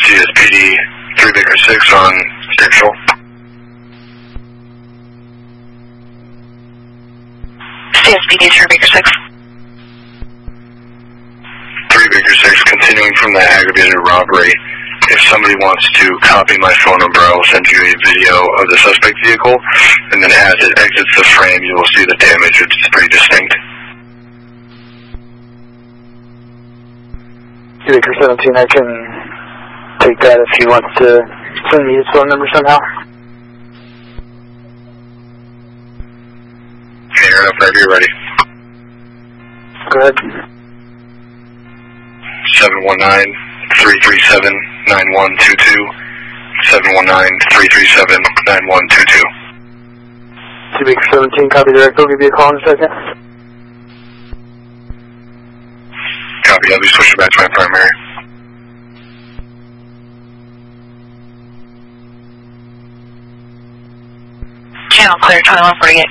CSPD 3 Baker 6 on Central. CSPD 3 Baker 6. 3 Baker 6, continuing from the aggravated robbery. If somebody wants to copy my phone number, I will send you a video of the suspect vehicle, and then as it exits the frame, you will see the damage. It's pretty distinct. Baker 17, I can take that if he wants to send me his phone number somehow. Fair enough, whenever you're ready. Go ahead. 719-337-9122. 719-337-9122. Baker 17, copy direct. I'll give you a call in a second. Copy, I'll be switching back to my primary. Channel clear, 2148.